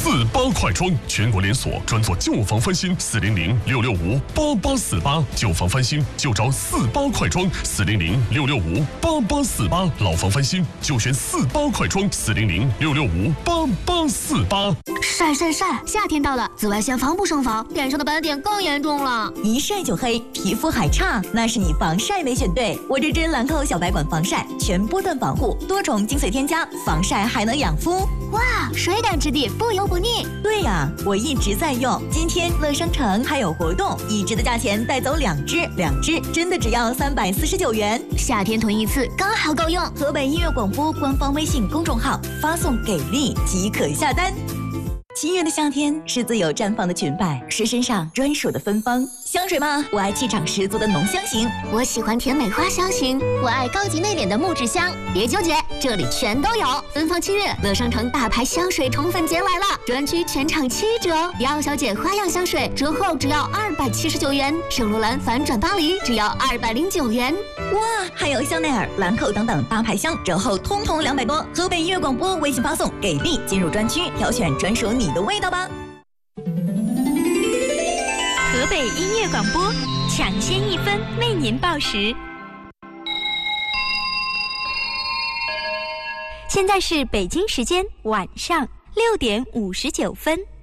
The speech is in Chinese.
48快装，全国连锁，专做旧房翻新，400-665-8848，旧房翻新就找48快装，400-665-8848，老房翻新就选48快装，400-665-8848。 晒！夏天到了，紫外线防不胜防，脸上的斑点更严重了。 一晒就黑，皮肤还差，那是你防晒没选对。我这支兰蔻小白管防晒，全波段保护，多重精粹添加，防晒还能养肤。 哇，水感质地，不油不腻。 对呀，我一直在用。今天乐商城还有活动，1支的价钱带走2支，2支真的只要349元。 夏天囤一次刚好够用。 河北音乐广播官方微信公众号发送给力即可下单。7月的夏天是自由绽放的裙摆，是身上专属的芬芳。香水吗？我爱气场十足的浓香型， 我喜欢甜美花香型，我爱高级内敛的木质香。别纠结，这里全都有。芬芳7月，乐商城大牌香水宠粉节来了，专区全场7折。迪奥小姐花样香水折后只要279元，圣罗兰反转巴黎只要209元。 哇，还有香奈儿、兰蔻等等大牌香折后通通200多。河北音乐广播微信发送给力，进入专区挑选专属你的味道吧。 河北音乐广播抢先1分为您报时。现在是北京时间晚上6点59分。